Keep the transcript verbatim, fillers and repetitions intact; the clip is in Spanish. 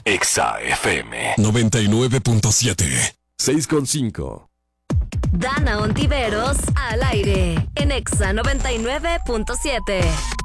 Exa F M noventa y nueve punto siete. seis con cinco. Dana Ontiveros al aire en Exa noventa y nueve punto siete.